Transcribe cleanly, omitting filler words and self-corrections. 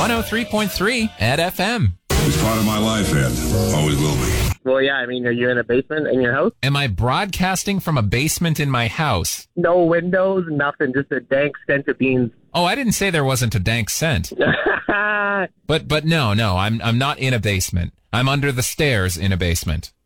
103.3 at FM. It's part of my life, Ed. Always will be. Well, yeah, I mean, are you in a basement in your house? Am I broadcasting from a basement in my house? No windows, nothing, just a dank stench of beans. Oh, I didn't say there wasn't a dank scent. But no, I'm not in a basement. I'm under the stairs in a basement.